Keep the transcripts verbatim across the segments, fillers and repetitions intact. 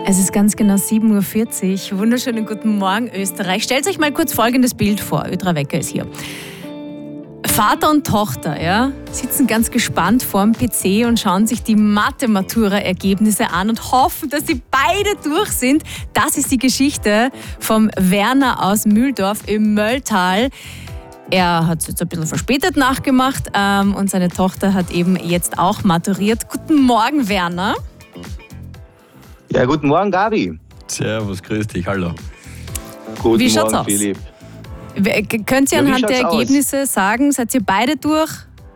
Es ist ganz genau sieben Uhr vierzig. Wunderschönen guten Morgen, Österreich. Stellt euch mal kurz folgendes Bild vor. Ödra Wecker ist hier. Vater und Tochter, ja, sitzen ganz gespannt vorm P C und schauen sich die Mathe-Matura-Ergebnisse an und hoffen, dass sie beide durch sind. Das ist die Geschichte vom Werner aus Mühldorf im Mölltal. Er hat es jetzt ein bisschen verspätet nachgemacht ähm, und seine Tochter hat eben jetzt auch maturiert. Guten Morgen, Werner. Ja, guten Morgen, Gabi. Servus, grüß dich, hallo. Guten Wie schaut's Morgen, aus? Philipp. Könnt ihr Ja, wie anhand der schaut's Ergebnisse aus? sagen, seid ihr beide durch?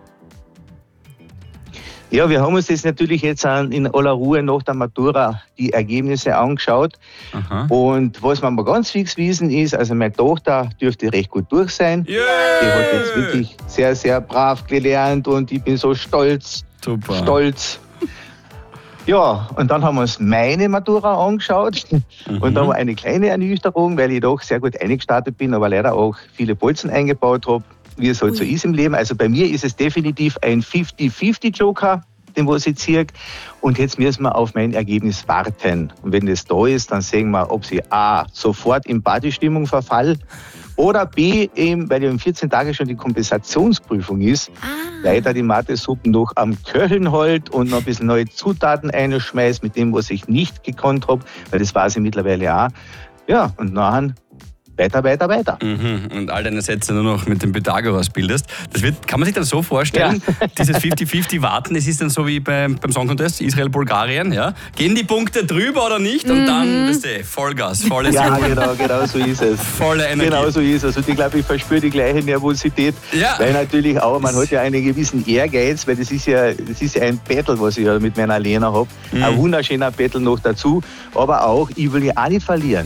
Ja, wir haben uns das natürlich jetzt in aller Ruhe nach der Matura die Ergebnisse angeschaut. Aha. Und was man mal ganz fix wissen ist, also meine Tochter dürfte recht gut durch sein. Yeah. Die hat jetzt wirklich sehr, sehr brav gelernt und ich bin so stolz, Super. stolz. Ja, und dann haben wir uns meine Matura angeschaut Mhm. und da war eine kleine Ernüchterung, weil ich doch sehr gut eingestartet bin, aber leider auch viele Bolzen eingebaut habe, wie es halt so ist im Leben. Also bei mir ist es definitiv ein fünfzig fünfzig Joker, den was ich ziehe. Und jetzt müssen wir auf mein Ergebnis warten. Und wenn das da ist, dann sehen wir, ob sie A, sofort in Partystimmung verfall oder B, eben, weil ja in vierzehn Tagen schon die Kompensationsprüfung ist, Ah. leider die Mathe-Suppen noch am Köcheln halt und noch ein bisschen neue Zutaten einschmeißt mit dem, was ich nicht gekonnt habe, weil das weiß ich mittlerweile auch. Ja, und nachher weiter, weiter, weiter. Mhm. Und all deine Sätze nur noch mit dem Pythagoras bildest. Das wird, kann man sich dann so vorstellen, ja. Dieses fünfzig fünfzig Warten, das ist dann so wie beim, beim Song Contest, Israel-Bulgarien, ja? Gehen die Punkte drüber oder nicht? Und dann, weißt du, Vollgas, volles Ja, Jubel. genau, genau so ist es. Volle Energie. Genau so ist es. Und ich glaube, ich verspüre die gleiche Nervosität, Ja. weil natürlich auch, man hat ja einen gewissen Ehrgeiz, weil das ist ja, das ist ja ein Battle, was ich ja mit meiner Lena habe. Mhm. Ein wunderschöner Battle noch dazu, aber auch, ich will ja auch nicht verlieren.